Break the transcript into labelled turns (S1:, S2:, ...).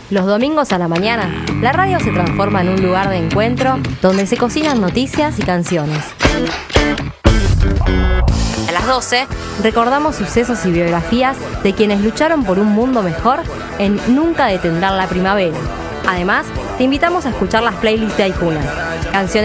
S1: Los domingos a la mañana, la radio se transforma en un lugar de encuentro donde se cocinan noticias y canciones. A las 12, recordamos sucesos y biografías de quienes lucharon por un mundo mejor en Nunca detendrán la primavera. Además, te invitamos a escuchar las playlists de Aijuna, canciones